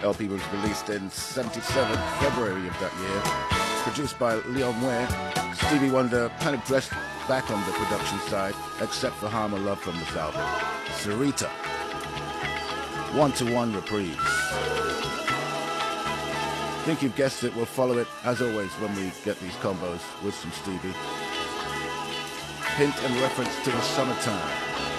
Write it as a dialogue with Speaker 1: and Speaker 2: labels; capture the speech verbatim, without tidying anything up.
Speaker 1: L P was released in seventy-seven, February of that year. Produced by Leon Ware, Stevie Wonder kind of dressed back on the production side, except for Harm or Love from this album. Sarita. One-to-one reprise. I think you've guessed it. We'll follow it, as always, when we get these combos with some Stevie. Hint and reference to the summertime.